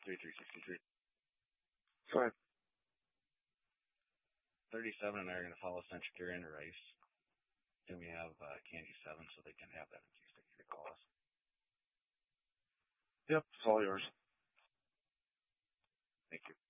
3363. Fine. 37 and I are going to follow Centric into Rice. Then we have Candy 7, so they can have that in case they need to call us. Yep, it's all yours. Thank you.